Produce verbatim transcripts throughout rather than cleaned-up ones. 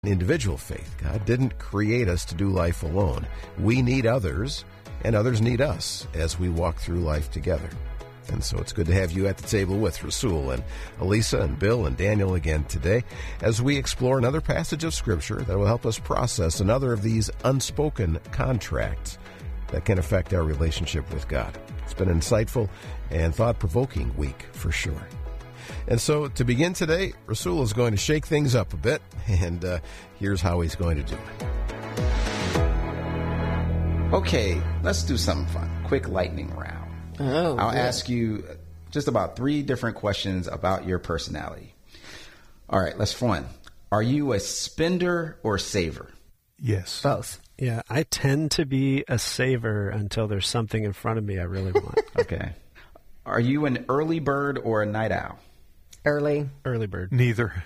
Individual faith. God didn't create us to do life alone. We need others, and others need us as we walk through life together. And so it's good to have you at the table with Rasul and Elisa and Bill and Daniel again today as we explore another passage of Scripture that will help us process another of these unspoken contracts that can affect our relationship with God. It's been an insightful and thought-provoking week for sure. And so to begin today, Rasul is going to shake things up a bit, and uh, here's how he's going to do it. Okay, let's do something fun. Quick lightning round. Oh, I'll good. ask you just about three different questions about your personality. All right, let's fun. Are you a spender or saver? Yes. Both. Yeah, I tend to be a saver until there's something in front of me I really want. Okay. Are you an early bird or a night owl? Early. Early bird. Neither.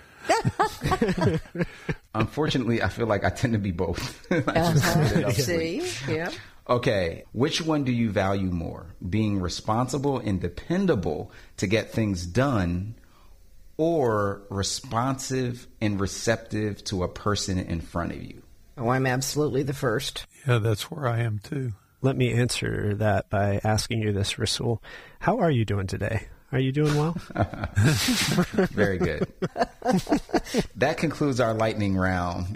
Unfortunately, I feel like I tend to be both. I just Uh-huh. put it up See? Yeah. Okay, which one do you value more? Being responsible and dependable to get things done, or responsive and receptive to a person in front of you? Oh, I'm absolutely the first. Yeah, that's where I am too. Let me answer that by asking you this, Rasul. How are you doing today? Are you doing well? Very good. That concludes our lightning round.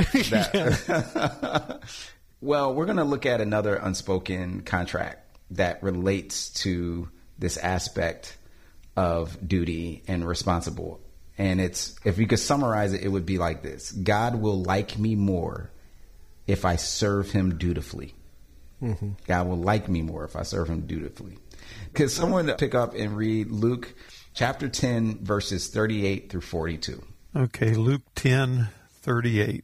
That, well, we're going to look at another unspoken contract that relates to this aspect of duty and responsible. And it's, if we could summarize it, it would be like this. God will like me more if I serve him dutifully. Mm-hmm. God will like me more if I serve him dutifully. Could someone pick up and read Luke chapter ten, verses thirty-eight through forty-two? Okay, Luke ten, thirty-eight.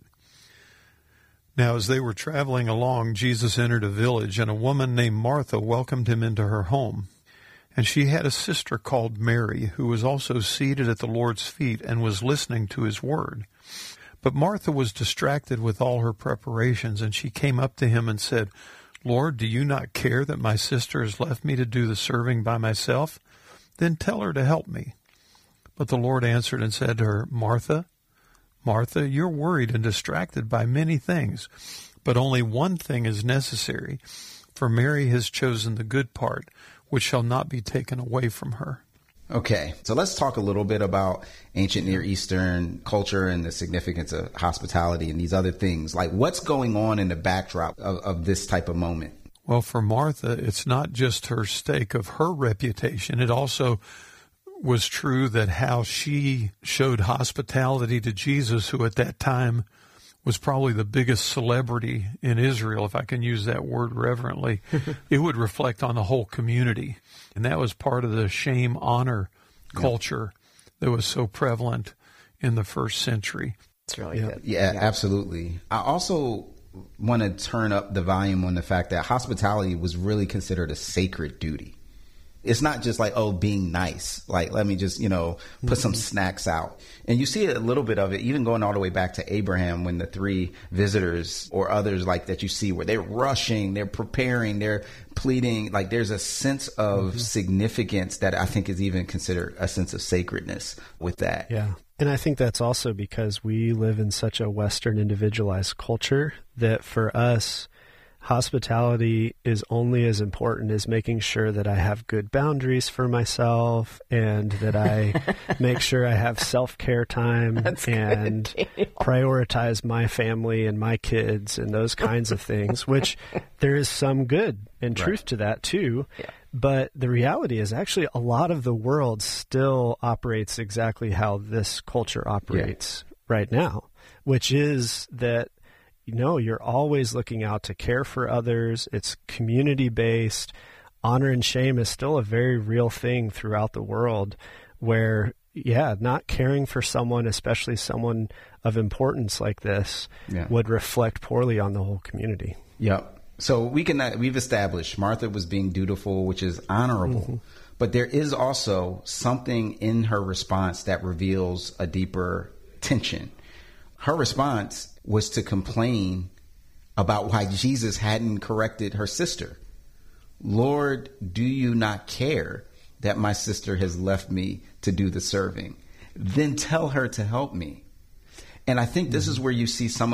Now, as they were traveling along, Jesus entered a village, and a woman named Martha welcomed him into her home. And she had a sister called Mary, who was also seated at the Lord's feet and was listening to his word. But Martha was distracted with all her preparations, and she came up to him and said, Lord, do you not care that my sister has left me to do the serving by myself? Then tell her to help me. But the Lord answered and said to her, Martha, Martha, you're worried and distracted by many things, but only one thing is necessary. For Mary has chosen the good part, which shall not be taken away from her. Okay, so let's talk a little bit about ancient Near Eastern culture and the significance of hospitality and these other things. Like, what's going on in the backdrop of, of this type of moment? Well, for Martha, it's not just her stake of her reputation. It also was true that how she showed hospitality to Jesus, who at that time was probably the biggest celebrity in Israel, if I can use that word reverently, it would reflect on the whole community. And that was part of the shame honor culture that was so prevalent in the first century. It's really Yeah. good. Yeah, absolutely. I also want to turn up the volume on the fact that hospitality was really considered a sacred duty. It's not just like, oh, being nice. Like, let me just, you know, put mm-hmm. some snacks out. And you see a little bit of it, even going all the way back to Abraham, when the three visitors or others like that you see where they're rushing, they're preparing, they're pleading. Like, there's a sense of mm-hmm. significance that I think is even considered a sense of sacredness with that. Yeah. And I think that's also because we live in such a Western individualized culture that for us, hospitality is only as important as making sure that I have good boundaries for myself and that I make sure I have self-care time That's and good. prioritize my family and my kids and those kinds of things, which there is some good and truth Right. to that too. Yeah. But the reality is actually a lot of the world still operates exactly how this culture operates right now, which is that you know, you're always looking out to care for others. It's community-based. Honor and shame is still a very real thing throughout the world where, yeah, not caring for someone, especially someone of importance like this, Yeah. would reflect poorly on the whole community. Yep. So we can, we've established Martha was being dutiful, which is honorable. Mm-hmm. But there is also something in her response that reveals a deeper tension. Her response was to complain about why Jesus hadn't corrected her sister. Lord, do you not care that my sister has left me to do the serving? Then tell her to help me. And I think this is where you see some